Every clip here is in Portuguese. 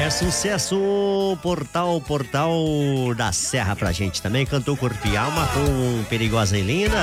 É sucesso, portal da Serra pra gente também. Cantou Corpo e Alma com Perigosa e Linda.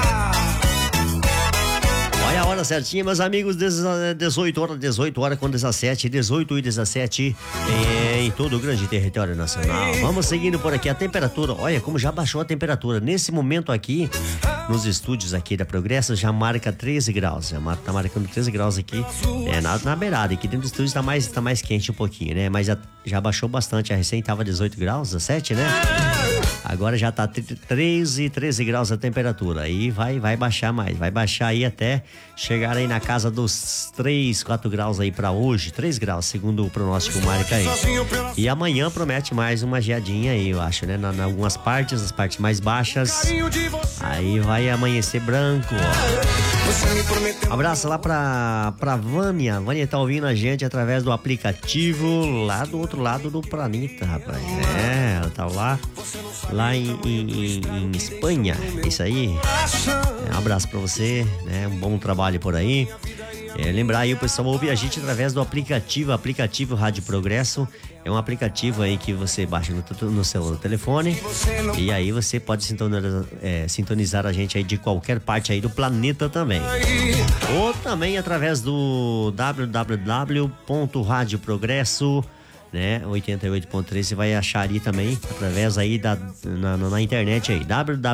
Olha a hora certinha, meus amigos, 18 horas com 17, 18 e 17 em todo o grande território nacional. Vamos seguindo por aqui a temperatura. Olha como já baixou a temperatura. Nesse momento aqui, nos estúdios aqui da Progresso, já marca 13 graus. Já tá marcando 13 graus aqui, na beirada. Aqui dentro do estúdio tá mais quente um pouquinho, né? Mas já baixou bastante. A recém tava 18 graus, 17, né? Agora já tá 13 graus a temperatura. Aí vai baixar mais. Vai baixar aí até chegar aí na casa dos 3, 4 graus aí pra hoje. 3 graus, segundo o pronóstico marca aí. E amanhã promete mais uma geadinha aí, eu acho, né? Em algumas partes, as partes mais baixas. Aí vai amanhecer branco, ó. Abraço lá pra Vânia. Vânia tá ouvindo a gente através do aplicativo lá do outro lado do planeta, rapaz. Ela tá lá em Espanha. É isso aí. Um abraço pra você, né? Um bom trabalho por aí. Lembrar aí o pessoal ouvir a gente através do aplicativo Rádio Progresso. É um aplicativo aí que você baixa no seu telefone e aí você pode sintonizar a gente aí de qualquer parte aí do planeta também. Ou também através do www.radioprogresso, né, 88.3, você vai achar ali também através aí na internet aí,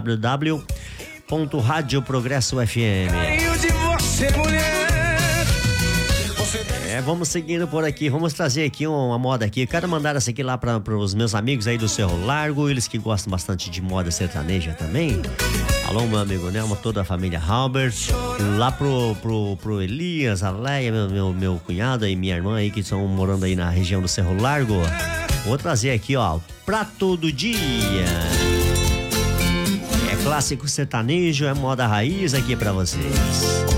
www.radioprogressofm. Vamos seguindo por aqui, vamos trazer aqui uma moda aqui. Eu quero mandar essa aqui lá para os meus amigos aí do Cerro Largo, eles que gostam bastante de moda sertaneja também. Alô, meu amigo Nelma, toda a família Halbert, lá pro Elias, a Leia, meu cunhado e minha irmã aí que estão morando aí na região do Cerro Largo. Vou trazer aqui, ó, Prato do Dia. É clássico sertanejo, é moda raiz aqui para vocês.